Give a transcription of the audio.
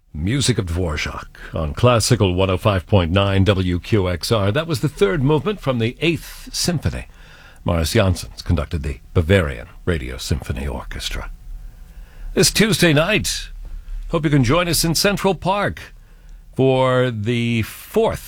Music of Dvorak on Classical 105.9 WQXR. That was the third movement from the Eighth Symphony. Marius Jansons conducted the Bavarian Radio Symphony Orchestra. This Tuesday night, hope you can join us in Central Park for the fourth